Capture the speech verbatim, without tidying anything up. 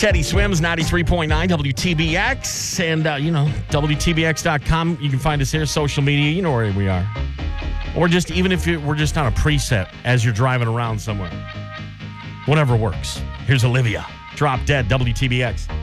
Teddy Swims, ninety-three point nine W T B X. And, uh, you know, W T B X dot com. You can find us here, social media. You know where we are. Or just even if you, we're just on a preset as you're driving around somewhere. Whatever works. Here's Olivia. Drop Dead, W T B X.